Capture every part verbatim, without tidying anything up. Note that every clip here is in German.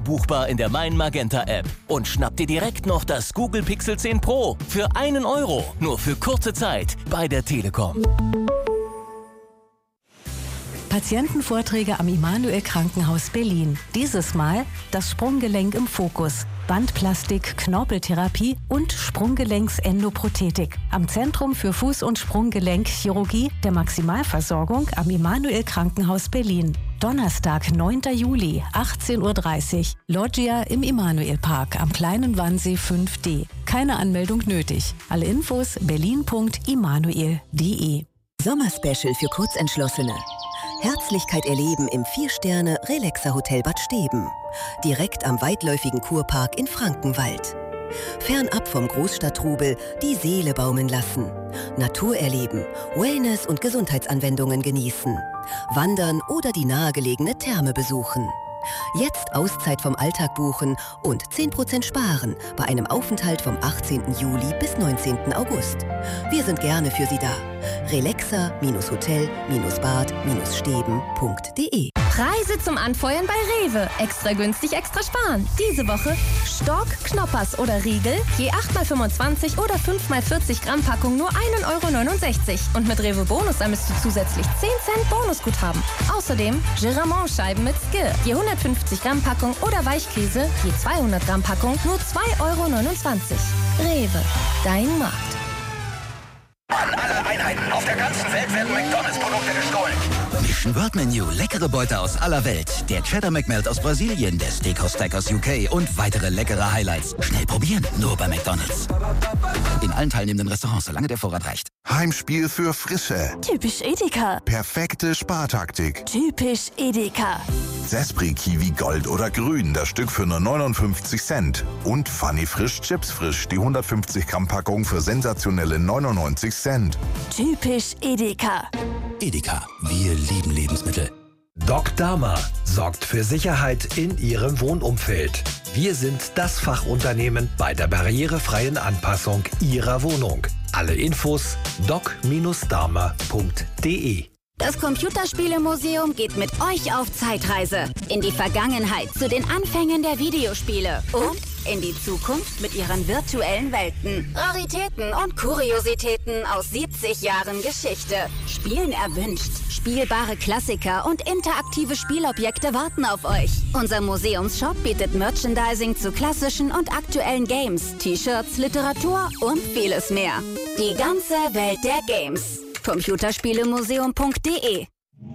buchbar in der Mein Magenta App. Und schnapp dir direkt noch das Google Pixel zehn Pro für einen Euro. Nur für kurze Zeit bei der Telekom. Patientenvorträge am Immanuel Krankenhaus Berlin. Dieses Mal das Sprunggelenk im Fokus. Bandplastik, Knorpeltherapie und Sprunggelenks-Endoprothetik. Am Zentrum für Fuß- und Sprunggelenkchirurgie der Maximalversorgung am Immanuel Krankenhaus Berlin. Donnerstag, neunter Juli, achtzehn Uhr dreißig. Loggia im Immanuel Park am Kleinen Wannsee fünf D. Keine Anmeldung nötig. Alle Infos berlin punkt immanuel punkt de. Sommerspecial für Kurzentschlossene. Herzlichkeit erleben im Vier-Sterne-Relaxer-Hotel Bad Steben. Direkt am weitläufigen Kurpark in Frankenwald. Fernab vom Großstadttrubel die Seele baumeln lassen. Natur erleben, Wellness- und Gesundheitsanwendungen genießen. Wandern oder die nahegelegene Therme besuchen. Jetzt Auszeit vom Alltag buchen und zehn Prozent sparen bei einem Aufenthalt vom achtzehnten Juli bis neunzehnten August. Wir sind gerne für Sie da. relaxer Hotel Bad Steben punkt de. Preise zum Anfeuern bei Rewe. Extra günstig, extra sparen. Diese Woche Stork, Knoppers oder Riegel, je acht mal fünfundzwanzig oder fünf mal vierzig Gramm Packung nur ein Euro neunundsechzig. Und mit Rewe Bonus ermisst du zusätzlich zehn Cent Bonusguthaben. Außerdem Giramont-Scheiben mit Skill, je hundertfünfzig Gramm Packung oder Weichkäse, je zweihundert Gramm Packung nur zwei Euro neunundzwanzig. Rewe, dein Markt. An alle Einheiten auf der ganzen Welt werden McDonalds-Produkte gestohlen. Mission World Menu, leckere Beute aus aller Welt. Der Cheddar McMelt aus Brasilien, der Steakhouse Stack aus U K und weitere leckere Highlights. Schnell probieren, nur bei McDonalds. In allen teilnehmenden Restaurants, solange der Vorrat reicht. Heimspiel für Frische. Typisch Edeka. Perfekte Spartaktik. Typisch Edeka. Sespri Kiwi Gold oder Grün, das Stück für nur neunundfünfzig Cent. Und Funny Frisch Chips Frisch, die hundertfünfzig Gramm Packung für sensationelle neunundneunzig Cent. Typisch Edeka. Edeka, wir lieben Lebensmittel. Doc Dama sorgt für Sicherheit in Ihrem Wohnumfeld. Wir sind das Fachunternehmen bei der barrierefreien Anpassung Ihrer Wohnung. Alle Infos doc Bindestrich dama punkt de. Das Computerspielemuseum geht mit euch auf Zeitreise. In die Vergangenheit zu den Anfängen der Videospiele. Und in die Zukunft mit ihren virtuellen Welten. Raritäten und Kuriositäten aus siebzig Jahren Geschichte. Spielen erwünscht. Spielbare Klassiker und interaktive Spielobjekte warten auf euch. Unser Museumsshop bietet Merchandising zu klassischen und aktuellen Games, T-Shirts, Literatur und vieles mehr. Die ganze Welt der Games. computerspielemuseum punkt de.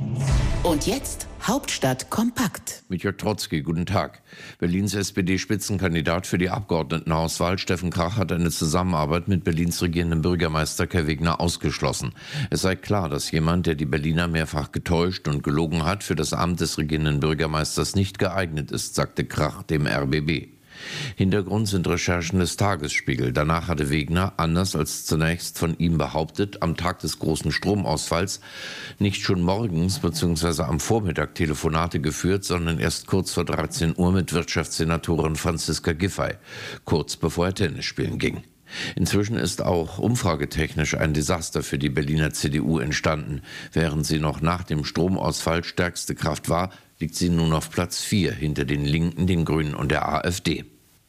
Und jetzt Hauptstadt kompakt. Mit Jörg Trotzki, guten Tag. Berlins S P D-Spitzenkandidat für die Abgeordnetenhauswahl Steffen Krach hat eine Zusammenarbeit mit Berlins regierendem Bürgermeister Kai Wegner ausgeschlossen. Es sei klar, dass jemand, der die Berliner mehrfach getäuscht und gelogen hat, für das Amt des regierenden Bürgermeisters nicht geeignet ist, sagte Krach dem R B B. Hintergrund sind Recherchen des Tagesspiegel. Danach hatte Wegner, anders als zunächst von ihm behauptet, am Tag des großen Stromausfalls nicht schon morgens bzw. am Vormittag Telefonate geführt, sondern erst kurz vor dreizehn Uhr mit Wirtschaftssenatorin Franziska Giffey, kurz bevor er Tennis spielen ging. Inzwischen ist auch umfragetechnisch ein Desaster für die Berliner C D U entstanden. Während sie noch nach dem Stromausfall stärkste Kraft war, liegt sie nun auf Platz vier hinter den Linken, den Grünen und der AfD.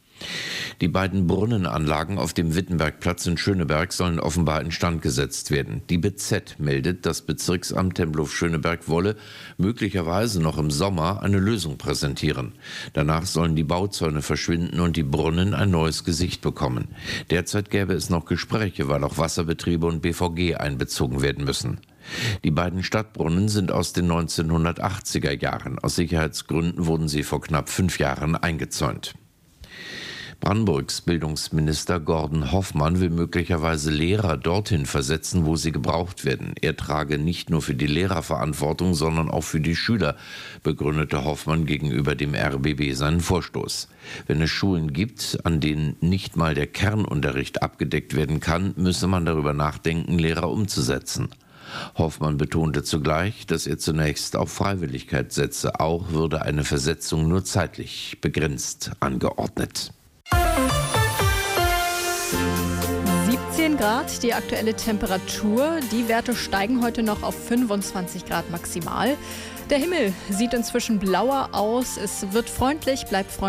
Die beiden Brunnenanlagen auf dem Wittenbergplatz in Schöneberg sollen offenbar instand gesetzt werden. Die B Z meldet, das Bezirksamt Tempelhof-Schöneberg wolle möglicherweise noch im Sommer eine Lösung präsentieren. Danach sollen die Bauzäune verschwinden und die Brunnen ein neues Gesicht bekommen. Derzeit gäbe es noch Gespräche, weil auch Wasserbetriebe und B V G einbezogen werden müssen. Die beiden Stadtbrunnen sind aus den neunzehnhundertachtziger Jahren. Aus Sicherheitsgründen wurden sie vor knapp fünf Jahren eingezäunt. Brandenburgs Bildungsminister Gordon Hoffmann will möglicherweise Lehrer dorthin versetzen, wo sie gebraucht werden. Er trage nicht nur für die Lehrer Verantwortung, sondern auch für die Schüler, begründete Hoffmann gegenüber dem R B B seinen Vorstoß. Wenn es Schulen gibt, an denen nicht mal der Kernunterricht abgedeckt werden kann, müsse man darüber nachdenken, Lehrer umzusetzen. Hoffmann betonte zugleich, dass er zunächst auf Freiwilligkeit setze. Auch würde eine Versetzung nur zeitlich begrenzt angeordnet. siebzehn Grad, die aktuelle Temperatur. Die Werte steigen heute noch auf fünfundzwanzig Grad maximal. Der Himmel sieht inzwischen blauer aus. Es wird freundlich, bleibt freundlich.